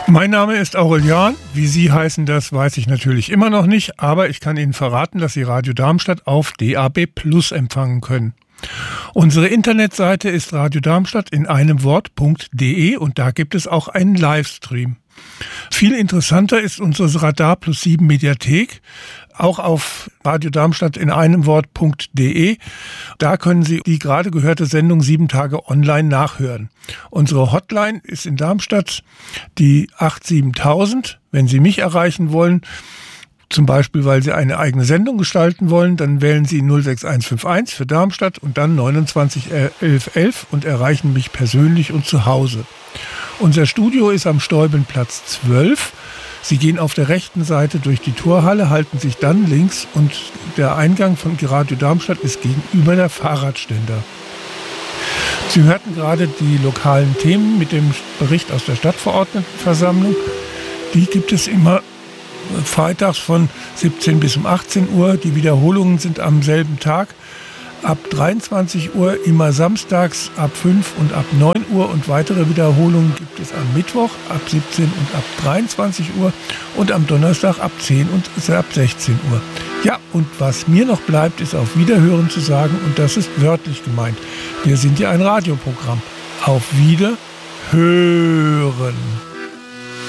Mein Name ist Aurelian. Wie Sie heißen, das weiß ich natürlich immer noch nicht, aber ich kann Ihnen verraten, dass Sie Radio Darmstadt auf DAB+ empfangen können. Unsere Internetseite ist radiodarmstadt in einem Wort.de und da gibt es auch einen Livestream. Viel interessanter ist unsere Radar Plus 7 Mediathek, auch auf radiodarmstadt in einem Wort.de. Da können Sie die gerade gehörte Sendung 7 Tage online nachhören. Unsere Hotline ist in Darmstadt die 87000. Wenn Sie mich erreichen wollen, zum Beispiel, weil Sie eine eigene Sendung gestalten wollen, dann wählen Sie 06151 für Darmstadt und dann 29 11 11 und erreichen mich persönlich und zu Hause. Unser Studio ist am Stäubenplatz 12. Sie gehen auf der rechten Seite durch die Torhalle, halten sich dann links und der Eingang von Radio Darmstadt ist gegenüber der Fahrradständer. Sie hörten gerade die lokalen Themen mit dem Bericht aus der Stadtverordnetenversammlung. Die gibt es immer freitags von 17 bis um 18 Uhr. Die Wiederholungen sind am selben Tag. Ab 23 Uhr immer samstags ab 5 und ab 9 Uhr und weitere Wiederholungen gibt es am Mittwoch ab 17 und ab 23 Uhr und am Donnerstag ab 10 und ab 16 Uhr. Ja, und was mir noch bleibt, ist auf Wiederhören zu sagen und das ist wörtlich gemeint. Wir sind ja ein Radioprogramm. Auf Wiederhören.